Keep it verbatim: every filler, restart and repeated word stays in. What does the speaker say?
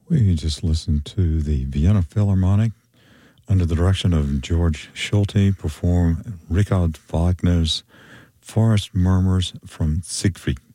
We just listened to the Vienna Philharmonic under the direction of George Schulte perform Richard Wagner's Forest Murmurs from Siegfried.